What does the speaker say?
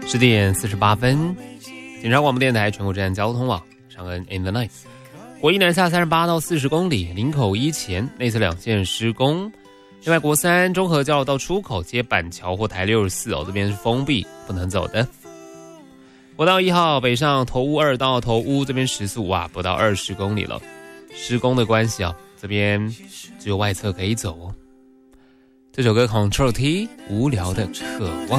10点48分，警察广播电台全国治安交通网，长恩 in the night。国一南下38到40公里，林口一前内侧2线施工。另外，国三中和交流道出口接板桥或台64这边是封闭，不能走的。国道1号北上头屋2到头屋这边时速不到20公里了，施工的关系这边只有外侧可以走。这首歌 Control T 无聊的渴望。